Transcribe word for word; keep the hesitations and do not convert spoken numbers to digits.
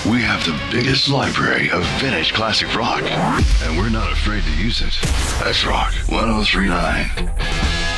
We have the biggest library of vintage classic rock, and we're not afraid to use it. That's Rock one oh three point nine.